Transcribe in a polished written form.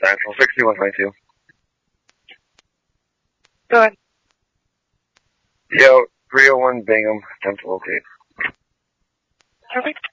Central 6122. Go ahead. Yo, 301 Bingham, attempt to locate. Perfect.